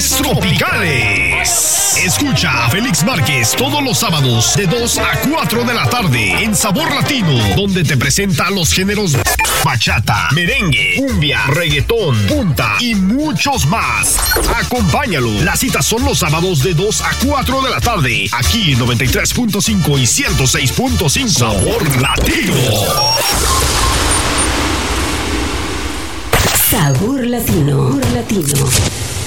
Sabores tropicales. Escucha a Félix Márquez todos los sábados de 2 a 4 de la tarde en Sabor Latino, donde te presenta los géneros bachata, merengue, cumbia, reggaetón, punta y muchos más. Acompáñalo. Las citas son los sábados de 2 a 4 de la tarde, aquí en 93.5 y 106.5. Sabor Latino. Sabor Latino. Sabor Latino.